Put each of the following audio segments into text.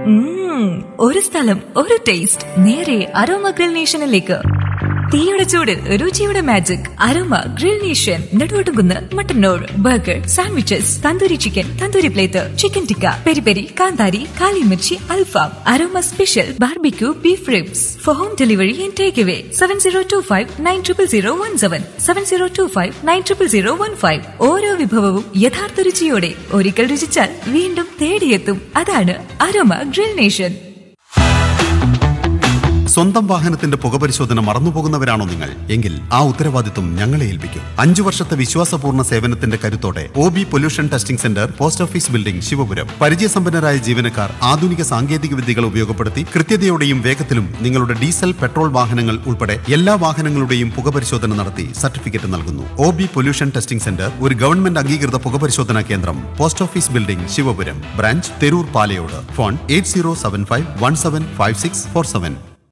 ഒരു സ്ഥലം, ഒരു ടേസ്റ്റ്, നേരെ അരോമ ഗ്രിൽ നേഷനിലേക്ക്. തീയുടെ ചൂട്, രുചിയുടെ magic. Aroma grill nation, Neduvattukunnu, Mattannur. Burger, sandwiches, tandoori chicken, tandoori plate, chicken tikka, peri peri, കാന്താരി, കാലിമിർച്ചി, അൽഫാം. Aroma special barbecue beef ribs. Four home delivery and take away 7025900017, 7025900015. ഓരോ വിഭവവും യഥാർത്ഥ രുചിയോടെ ഒരിക്കൽ രുചിച്ചാൽ വീണ്ടും തേടിയെത്തും. അതാണ് അരോമ ഗ്രിൽ നേഷൻ. സ്വന്തം വാഹനത്തിന്റെ പുകപരിശോധന മറന്നുപോകുന്നവരാണോ നിങ്ങൾ? എങ്കിൽ ആ ഉത്തരവാദിത്വം ഞങ്ങളെ ഏൽപ്പിക്കും. 5 വർഷത്തെ വിശ്വാസപൂർണ്ണ സേവനത്തിന്റെ കരുത്തോടെ OB pollution testing centre, post office building, Sivapuram. പരിചയസമ്പന്നരായ ജീവനക്കാർ ആധുനിക സാങ്കേതിക വിദ്യകൾ ഉപയോഗപ്പെടുത്തി കൃത്യതയോടെയും വേഗത്തിലും നിങ്ങളുടെ ഡീസൽ, പെട്രോൾ വാഹനങ്ങൾ ഉൾപ്പെടെ എല്ലാ വാഹനങ്ങളുടെയും പുകപരിശോധന നടത്തി സർട്ടിഫിക്കറ്റ് നൽകുന്നു. OB പൊല്യൂഷൻ ടെസ്റ്റിംഗ് സെന്റർ ഒരു ഗവൺമെന്റ് അംഗീകൃത പുകപരിശോധനാ കേന്ദ്രം. Post office building, Sivapuram. Branch Theroor Palayode. Phone 8075175647.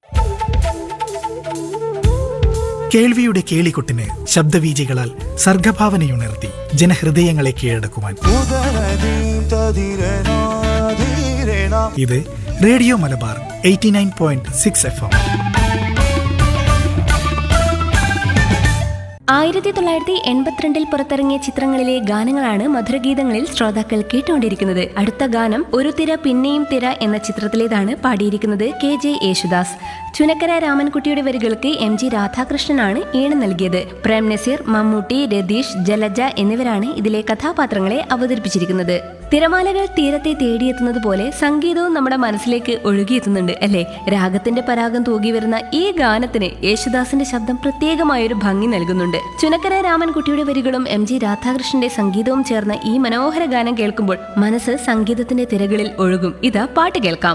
കേൾവിയുടെ കേളികൊട്ടിന് ശബ്ദവീചികളാൽ സർഗഭാവനയുണർത്തി ജനഹൃദയങ്ങളെ കീഴടക്കുവാൻ ഇത് റേഡിയോ മലബാർ 89.6 FM. 1982 പുറത്തിറങ്ങിയ ചിത്രങ്ങളിലെ ഗാനങ്ങളാണ് മധുരഗീതങ്ങളിൽ ശ്രോതാക്കൾ കേട്ടുകൊണ്ടിരിക്കുന്നത്. അടുത്ത ഗാനം ഒരു തിര പിന്നെയും തിര എന്ന ചിത്രത്തിലേതാണ്. പാടിയിരിക്കുന്നത് KJ യേശുദാസ്. ചുനക്കര രാമൻകുട്ടിയുടെ വരികൾക്ക് MG രാധാകൃഷ്ണനാണ് ഈണം നൽകിയത്. പ്രേം നസീർ, മമ്മൂട്ടി, രതീഷ്, ജലജ എന്നിവരാണ് ഇതിലെ കഥാപാത്രങ്ങളെ അവതരിപ്പിച്ചിരിക്കുന്നത്. തിരമാലകൾ തീരത്തെ തേടിയെത്തുന്നത് പോലെ സംഗീതവും നമ്മുടെ മനസ്സിലേക്ക് ഒഴുകിയെത്തുന്നുണ്ട് അല്ലേ? രാഗത്തിന്റെ പരാഗം തൂകി വരുന്ന ഈ ഗാനത്തിന് യേശുദാസിന്റെ ശബ്ദം പ്രത്യേകമായൊരു ഭംഗി നൽകുന്നുണ്ട്. ചുനക്കര രാമൻകുട്ടിയുടെ വരികളും MG രാധാകൃഷ്ണന്റെ സംഗീതവും ചേർന്ന ഈ മനോഹര ഗാനം കേൾക്കുമ്പോൾ മനസ്സ് സംഗീതത്തിന്റെ തിരകളിൽ ഒഴുകും. ഇതാ പാട്ട് കേൾക്കാം.